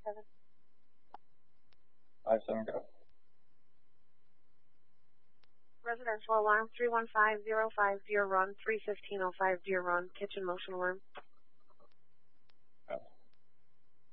57. 57, go. Residential alarm 31505 Deer Run, 31505 Deer Run, kitchen motion alarm.